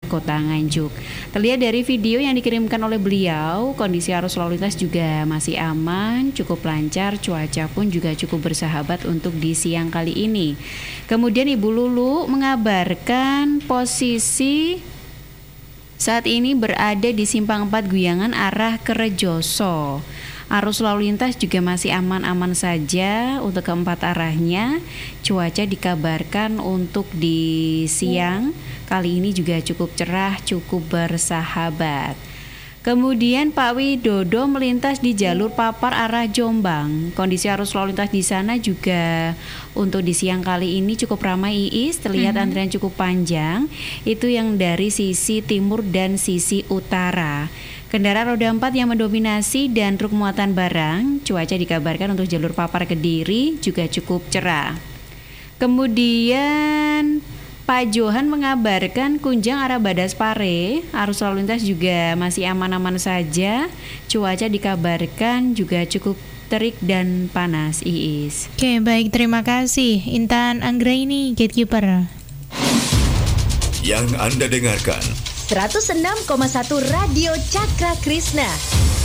Kota Nganjuk. Terlihat dari video yang dikirimkan oleh beliau, kondisi arus lalu lintas juga masih aman, cukup lancar, cuaca pun juga cukup bersahabat untuk di siang kali ini. Kemudian Ibu Lulu mengabarkan posisi saat ini berada di Simpang 4 Guyangan arah ke Rejoso. Arus lalu lintas juga masih aman-aman saja untuk keempat arahnya. Cuaca dikabarkan untuk di siang kali ini juga cukup cerah, cukup bersahabat. Kemudian Pak Widodo melintas di jalur Papar arah Jombang. Kondisi arus lalu lintas di sana juga untuk di siang kali ini cukup ramai Iis, terlihat antrian cukup panjang. Itu yang dari sisi timur dan sisi utara. Kendaraan roda 4 yang mendominasi dan truk muatan barang, cuaca dikabarkan untuk jalur Papar Kediri juga cukup cerah. Kemudian Pak Johan mengabarkan Kunjang arah Badaspare, arus lalu lintas juga masih aman-aman saja. Cuaca dikabarkan juga cukup terik dan panas Iis. Oke, baik, terima kasih Intan Anggraini, Gatekeeper. Yang Anda dengarkan 106,1 Radio Cakra Krishna.